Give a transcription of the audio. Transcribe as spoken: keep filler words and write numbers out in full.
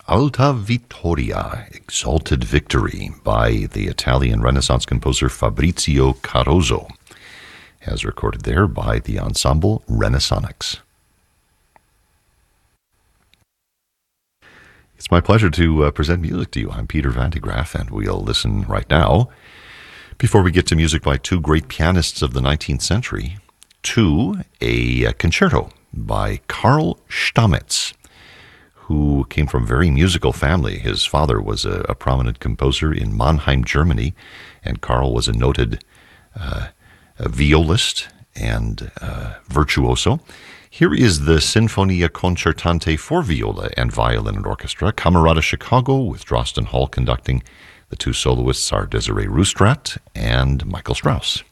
Alta Vittoria, Exalted Victory, by the Italian Renaissance composer Fabrizio Carozzo, as recorded there by the ensemble Renaissonics. It's my pleasure to uh, present music to you. I'm Peter Van de Graaff, and we'll listen right now, before we get to music by two great pianists of the nineteenth century, to a, a concerto by Karl Stamitz, who came from a very musical family. His father was a, a prominent composer in Mannheim, Germany, and Karl was a noted uh, a violist and uh, virtuoso. Here is the Sinfonia Concertante for viola and violin and orchestra, Camerata Chicago, with Drosten Hall conducting. The two soloists are Desiree Roustrat and Michael Strauss.